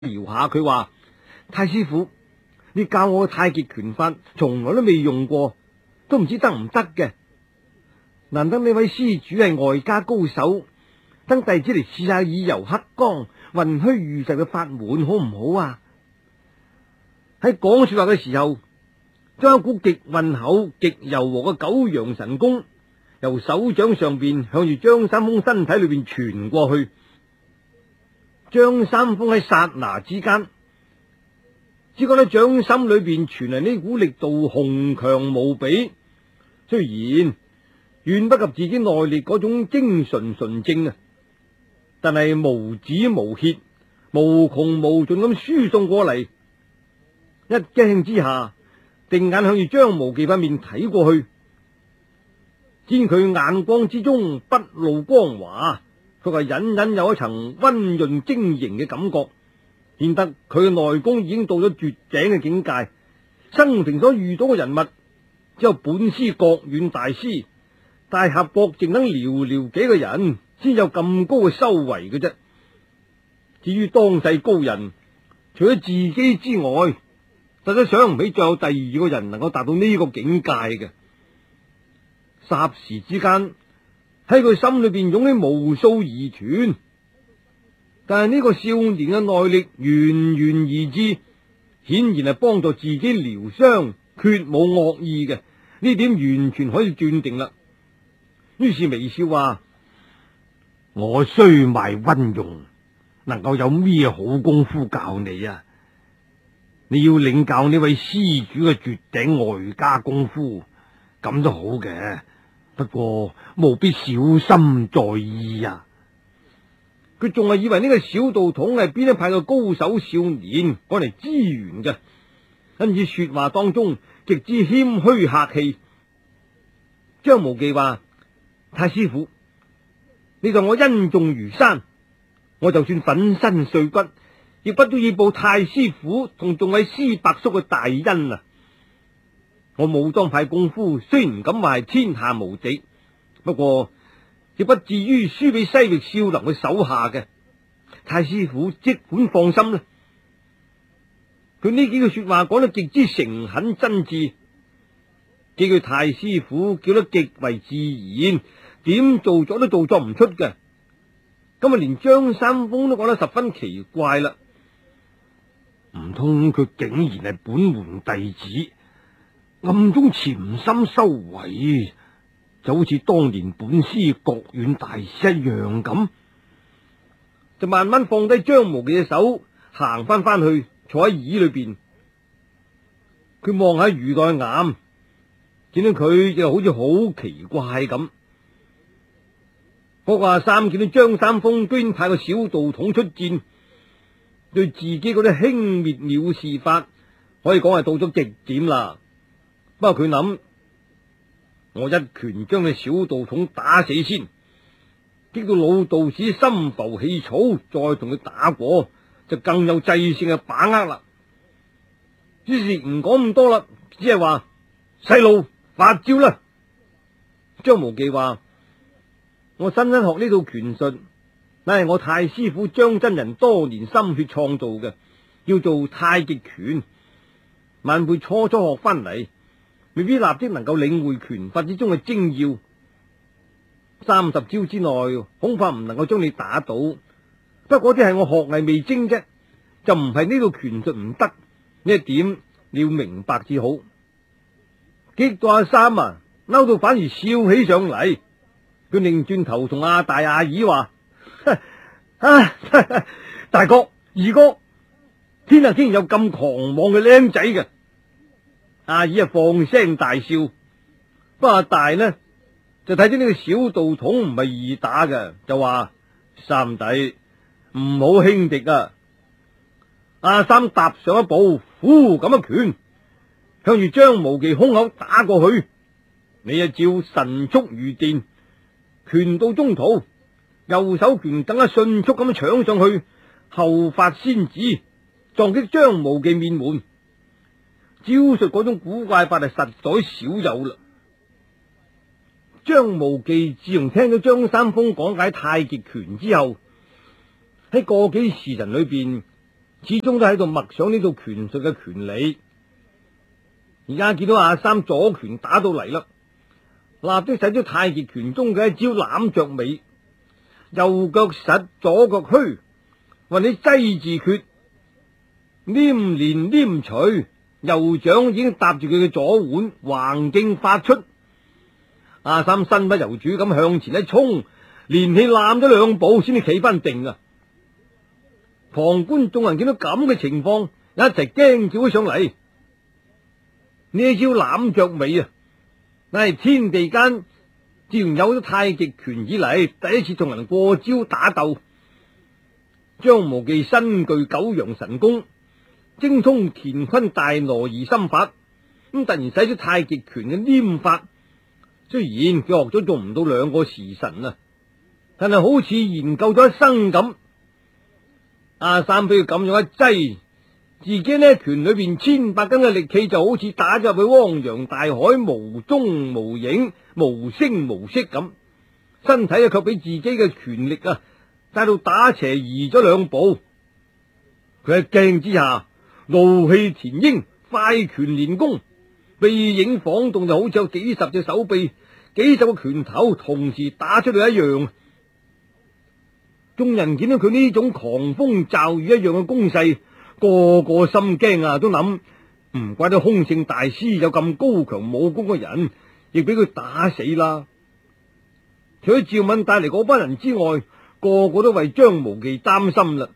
搖下佢話：太師傅，你教我嘅太極拳法從來都未用過，都唔知得唔得嘅。難得呢位施主係外家高手，等弟子嚟試下以柔克剛、運虛御實嘅法門，好唔好啊？喺講說話嘅時候，將一股極渾厚、極柔和嘅九陽神功由手掌上邊向住張三豐身體裏邊傳過去。張三豐喺剎那之間，只覺得掌心裏邊傳嚟呢股力度雄強無比，雖然遠不及自己內力嗰種精純純正啊，但係無止無歇、無窮無盡咁輸送過嚟。一驚之下，定眼向住張無忌塊面睇過去，見佢眼光之中不露光華，佢係隱隱有一層溫潤晶瑩嘅感覺，顯得佢嘅內功已經到咗絕頂嘅境界。生平所遇到嘅人物，只有本師國遠大師、大俠郭靖等寥寥幾個人，先有咁高嘅修為嘅啫。至於當世高人，除咗自己之外，實在想唔起再有第二個人能夠達到呢個境界嘅。霎時之間，喺佢心裏邊湧起無數疑團，但係呢個少年嘅內力源源而至，顯然係幫助自己療傷，絕冇惡意嘅，呢點完全可以斷定啦。於是微笑話：我雖賣溫庸，能夠有咩好功夫教你啊？你要領教呢位施主嘅絕頂外家功夫，咁都好嘅，不過務必小心在意啊！佢仲係以為呢個小道統係邊一派嘅高手少年趕嚟支援嘅，因此說話當中極之謙虛客氣。張無忌話：太師傅，你對我恩重如山，我就算粉身碎骨，亦不都要報太師傅同眾位師伯叔嘅大恩啊！我武當派功夫雖然唔敢話係天下無敵，不過亦不至於輸俾西域少林嘅手下嘅。太師傅即管放心啦。佢呢幾句說話講得極之誠懇真摯，幾句太師傅叫得極為自然，點做咗都做作唔出嘅。咁啊，連張三豐都覺得十分奇怪啦。唔通佢竟然係本門弟子，暗中潛心修為，就好似當年本師國遠大師一樣咁，就慢慢放低張無忌嘅手，行翻去坐喺椅裏邊。佢望下余代岩，見到佢就好似好奇怪咁。嗰個三見到張三豐居然派個小道統出戰，對自己嗰啲輕蔑藐視法，可以講係到咗極點啦。不過佢諗，我一拳將佢小道統打死先，激到老道士心浮氣躁，再同佢打過，就更有制勝嘅把握啦。於是唔講咁多啦，只係話細路發招啦。張無忌話：我新學呢套拳術，乃係我太師傅張真人多年心血創造嘅，叫做太極拳。晚輩初學翻嚟，未必立即能夠領會拳法之中嘅精要。30招之內，恐怕唔能夠將你打倒。不過啲係我學藝未精啫，就唔係呢套拳術唔得，呢一點你要明白至好。激到阿三啊，嬲到反而笑起上嚟。佢擰轉頭同阿大阿二話：大哥二哥，天下竟然有咁狂妄嘅僆仔嘅。阿二放聲大笑，不過阿大呢就睇見呢個小道統唔係易打嘅，就話：三弟唔好輕敵啊！阿三踏上一步，呼咁一拳向住張無忌胸口打過去。你一招神速如電，拳到中途，右手拳更加迅速咁搶上去，後發先至，撞擊張無忌面門。招術嗰種古怪法係實在少有啦。張無忌自從聽咗張三豐講解太極拳之後，喺個幾時辰裏邊， 始終都喺度默想呢套拳術嘅權利。而家見到阿三左拳打到嚟啦，立即使咗太極拳中嘅一招攬着尾，右腳實，左腳虛，運起擠字訣，黏連黏隨，右掌已經搭住佢嘅左腕，橫勁發出。阿三身不由主咁向前一衝，連氣攬咗兩步先至企翻定啊！旁觀眾人見到咁嘅情況，一齊驚叫咗上嚟。呢招攬着尾啊，乃係天地間自從有咗太極拳以嚟第一次同人過招打鬥。張無忌身具九陽神功，精通乾坤大挪移心法，咁突然使咗太極拳嘅黏法。雖然佢學咗仲唔到2個時辰啊，但係好似研究咗一生咁。阿三俾佢咁樣一擠，自己呢拳裏邊千百斤嘅力氣就好似打入去汪洋大海，無蹤無影，無聲無息咁。身體卻俾自己嘅拳力帶到打斜移咗2步。佢喺鏡之下怒氣填膺，快拳連攻，背影晃動，就好似有幾十隻手臂、幾十個拳頭同時打出去一樣。眾人見到佢呢種狂風驟雨一樣嘅攻勢，個個心驚都諗唔怪得空性大師有咁高強武功嘅人，亦俾佢打死啦。除咗趙敏帶嚟嗰班人之外，個個都為張無忌擔心啦。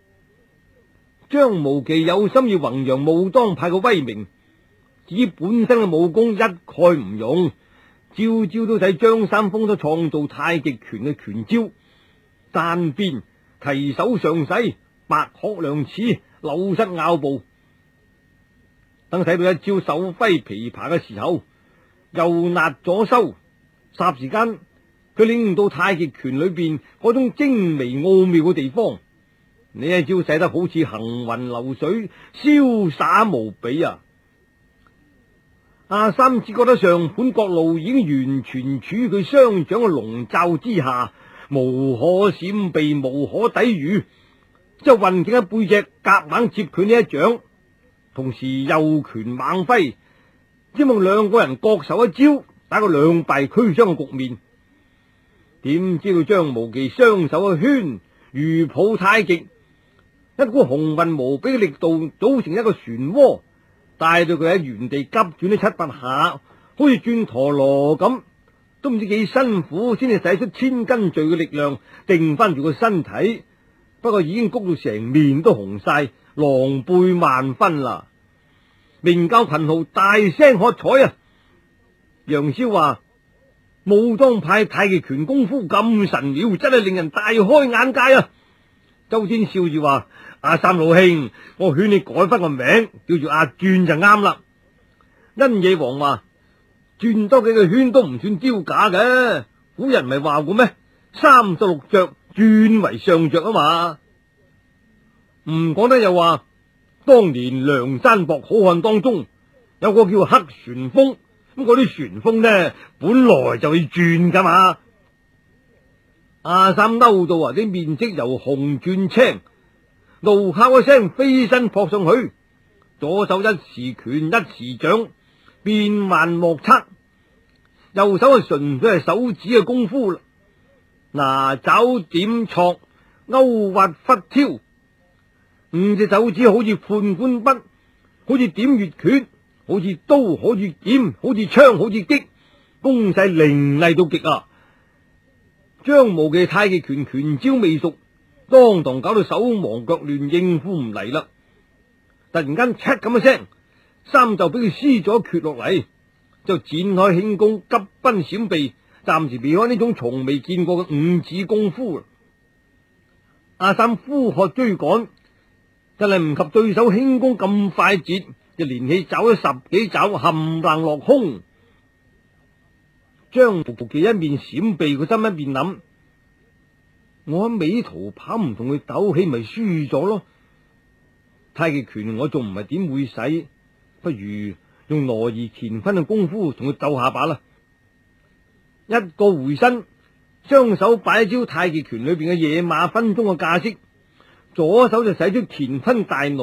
張無忌有心要弘揚武當派嘅威名，至於本身嘅武功一概唔用，朝朝都睇張三豐所創造太極拳嘅拳招，單邊提手上勢，白鶴亮翅，扭膝拗步。等睇到一招手揮琵琶嘅時候，右捺左收，霎時間佢領悟到太極拳裏邊嗰種精微奧妙嘅地方。呢一招使得好似行雲流水，瀟灑無比啊！阿三只覺得上盤各路已經完全處於佢雙掌嘅籠罩之下，無可閃避，無可抵禦，之後運勁喺背脊夾硬接佢呢一掌，同時右拳猛揮，希望2個人各受一招，打個兩敗俱傷嘅局面。點知道張無忌雙手一圈，如抱太極，一股雄渾無比嘅力度組成一個漩渦，帶到佢喺原地急轉咗7、8下，好似轉陀螺咁，都唔知幾辛苦先至使出千斤墜嘅力量定翻住個身體。不過已經谷到成面都紅晒，狼狽萬分啦！明教群豪大聲喝彩啊！楊逍話：武當派太極拳功夫咁神妙，真係令人大開眼界啊！周天笑住話：阿三老兄，我勸你改翻個名，叫做阿轉就啱啦。殷野王話：轉多幾個圈都唔算丟架嘅，古人咪話過咩？36着轉為上着啊嘛。吳廣德又話：當年梁山泊好漢當中有個叫黑旋風，咁嗰啲旋風呢本來就會轉噶嘛。阿三嬲到啲面色由紅轉青，怒哮一聲飛身撲上去，左手一時拳一時掌，變幻莫測，右手純粹係手指嘅功夫啦，拿爪點挫，勾滑忽挑，5隻手指好似判官筆，好似點穴訣，好似刀，好似劍，好似槍，好似戟，攻勢凌厲到極啊！張無忌太極拳拳招未熟，當堂搞到手忙腳亂，應付唔嚟啦。突然間，咳咁一聲，三就俾佢施咗訣落嚟，就展開輕功，急奔閃避，暫時避開呢種從未見過嘅5指功夫。阿三呼喝追趕，真係唔及對手輕功咁快捷，就連氣找咗10幾爪，冚唪唥落空。張無忌一面閃避，佢心一面諗：我喺尾途跑唔同佢鬥氣，咪輸咗咯。太極拳我仲唔係點會使，不如用挪移乾坤嘅功夫同佢鬥下把啦。一個回身，雙手擺一招太極拳裏邊嘅野馬分鬃嘅架式， 左手就使出乾坤大挪